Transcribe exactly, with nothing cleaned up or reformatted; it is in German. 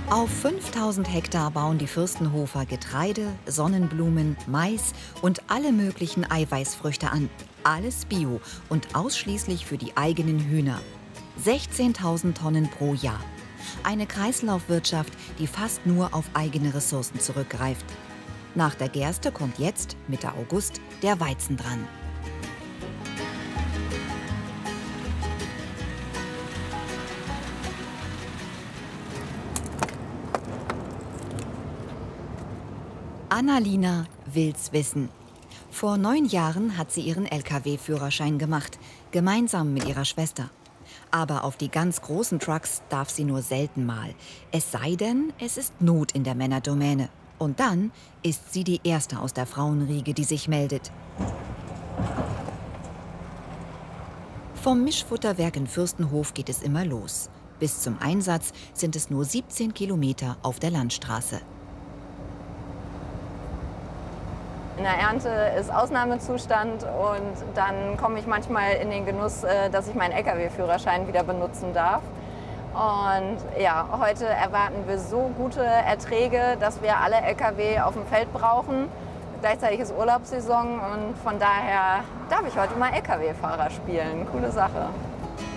Auf fünftausend Hektar bauen die Fürstenhofer Getreide, Sonnenblumen, Mais und alle möglichen Eiweißfrüchte an. Alles Bio und ausschließlich für die eigenen Hühner. sechzehntausend Tonnen pro Jahr. Eine Kreislaufwirtschaft, die fast nur auf eigene Ressourcen zurückgreift. Nach der Gerste kommt jetzt, Mitte August, der Weizen dran. Annalina will's wissen. Vor neun Jahren hat sie ihren L K W-Führerschein gemacht, gemeinsam mit ihrer Schwester. Aber auf die ganz großen Trucks darf sie nur selten mal. Es sei denn, es ist Not in der Männerdomäne. Und dann ist sie die Erste aus der Frauenriege, die sich meldet. Vom Mischfutterwerk in Fürstenhof geht es immer los. Bis zum Einsatz sind es nur siebzehn Kilometer auf der Landstraße. In der Ernte ist Ausnahmezustand und dann komme ich manchmal in den Genuss, dass ich meinen L K W-Führerschein wieder benutzen darf. Und ja, heute erwarten wir so gute Erträge, dass wir alle L K W auf dem Feld brauchen. Gleichzeitig ist Urlaubssaison und von daher darf ich heute mal L K W-Fahrer spielen. Coole Sache.